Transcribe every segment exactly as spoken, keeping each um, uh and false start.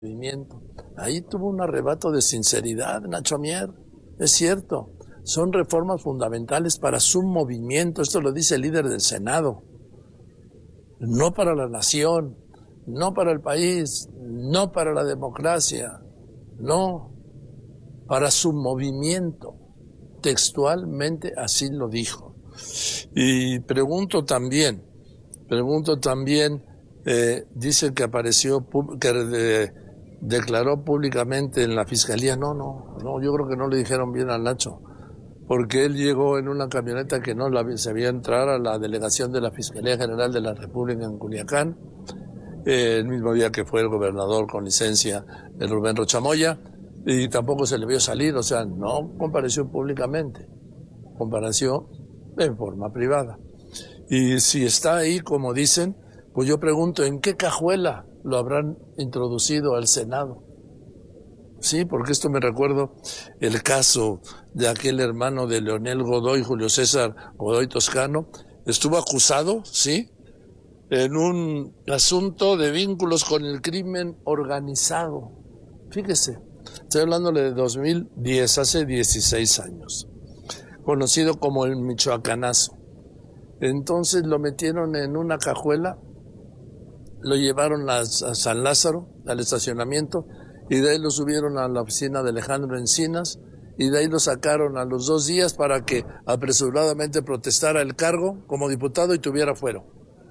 movimiento. Ahí tuvo un arrebato de sinceridad, Nacho Mier. Es cierto, son reformas fundamentales para su movimiento. Esto lo dice el líder del Senado. No para la nación, no para el país, no para la democracia, no, para su movimiento. Textualmente así lo dijo. Y pregunto también, pregunto también, eh, dice que apareció, que de, declaró públicamente en la fiscalía. No, no, no, yo creo que no le dijeron bien al Nacho, porque él llegó en una camioneta que no la, se veía entrar a la delegación de la Fiscalía General de la República en Culiacán, eh, el mismo día que fue el gobernador con licencia, el Rubén Rocha Moya, y tampoco se le vio salir, o sea, no compareció públicamente, compareció en forma privada. Y si está ahí, como dicen, pues yo pregunto, ¿en qué cajuela lo habrán introducido al Senado? Sí, porque esto me recuerdo el caso de aquel hermano de Leonel Godoy, Julio César Godoy Toscano, estuvo acusado, sí, en un asunto de vínculos con el crimen organizado. Fíjese, estoy hablándole de dos mil diez, hace dieciséis años, conocido como el Michoacanazo. Entonces lo metieron en una cajuela, lo llevaron a, a San Lázaro, al estacionamiento, y de ahí lo subieron a la oficina de Alejandro Encinas, y de ahí lo sacaron a los dos días para que apresuradamente protestara el cargo como diputado y tuviera fuero.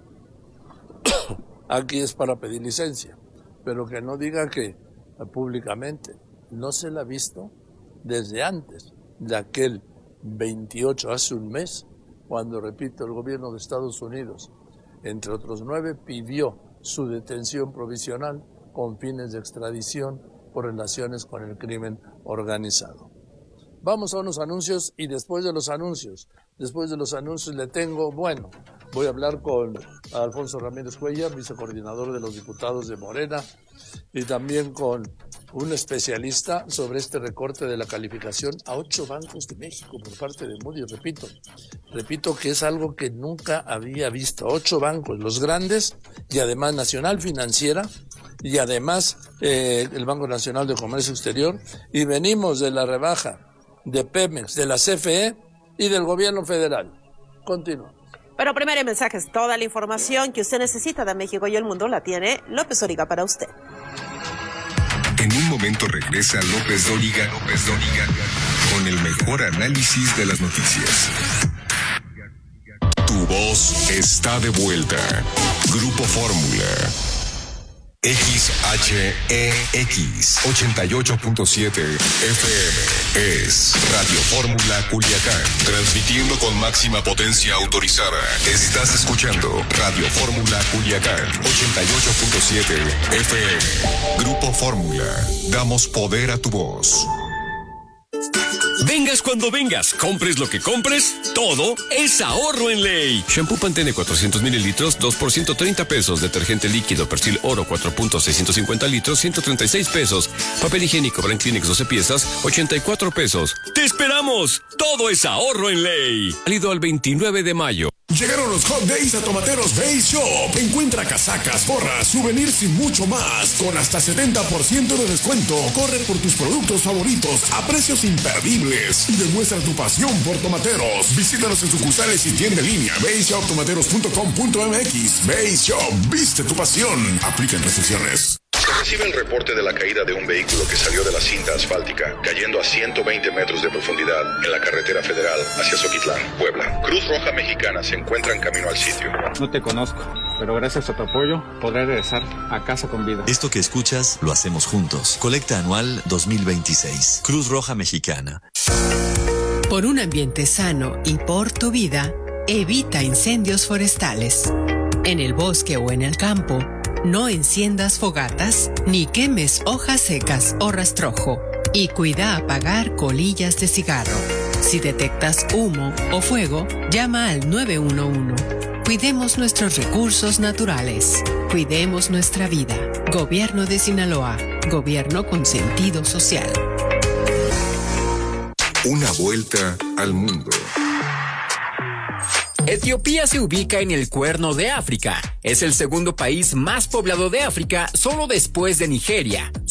Aquí es para pedir licencia, pero que no diga que públicamente no se la ha visto desde antes de aquel veintiocho, hace un mes, cuando, repito, el gobierno de Estados Unidos, entre otros nueve, pidió su detención provisional con fines de extradición por relaciones con el crimen organizado. Vamos a unos anuncios y después de los anuncios, después de los anuncios le tengo, bueno, voy a hablar con Alfonso Ramírez Cuellar, vicecoordinador de los diputados de Morena, y también con un especialista sobre este recorte de la calificación a ocho bancos de México por parte de Moody's. Repito, repito que es algo que nunca había visto. Ocho bancos, los grandes, y además Nacional Financiera, y además eh, el Banco Nacional de Comercio Exterior, y venimos de la rebaja de Pemex, de la C F E y del gobierno federal. Continúa. Pero primero en mensajes, toda la información que usted necesita de México y el mundo la tiene López Dóriga para usted. En un momento regresa López Dóriga, López Dóriga, con el mejor análisis de las noticias. Tu voz está de vuelta. Grupo Fórmula. X H E X ochenta y ocho punto siete F M es Radio Fórmula Culiacán, transmitiendo con máxima potencia autorizada. Estás escuchando Radio Fórmula Culiacán ochenta y ocho punto siete F M. Grupo Fórmula, damos poder a tu voz. Vengas cuando vengas, compres lo que compres, todo es ahorro en ley. Shampoo Pantene cuatrocientos mililitros, dos por ciento treinta pesos. Detergente líquido Persil Oro cuatro punto seiscientos cincuenta litros, ciento treinta y seis pesos. Papel higiénico Brand Kleenex doce piezas, ochenta y cuatro pesos. ¡Te esperamos! Todo es ahorro en ley. Válido al veintinueve de mayo. Llegaron los Hot Days a Tomateros Base Shop. Encuentra casacas, gorras, souvenirs y mucho más. Con hasta setenta por ciento de descuento. Corre por tus productos favoritos a precios imperdibles. Y demuestra tu pasión por tomateros. Visítanos en sucursales y tienda en línea. base shop tomateros punto com punto m x. Base Shop, viste tu pasión. Aplican restricciones. Se recibe el reporte de la caída de un vehículo que salió de la cinta asfáltica, cayendo a ciento veinte metros de profundidad en la carretera federal hacia Zoquitlán, Puebla. Cruz Roja Mexicana se encuentra en camino al sitio. No te conozco, pero gracias a tu apoyo podré regresar a casa con vida. Esto que escuchas lo hacemos juntos. Colecta anual dos mil veintiséis. Cruz Roja Mexicana. Por un ambiente sano y por tu vida, evita incendios forestales. En el bosque o en el campo, no enciendas fogatas ni quemes hojas secas o rastrojo. Y cuida apagar colillas de cigarro. Si detectas humo o fuego, llama al nueve uno uno. Cuidemos nuestros recursos naturales. Cuidemos nuestra vida. Gobierno de Sinaloa. Gobierno con sentido social. Una vuelta al mundo. Etiopía se ubica en el Cuerno de África. Es el segundo país más poblado de África, solo después de Nigeria.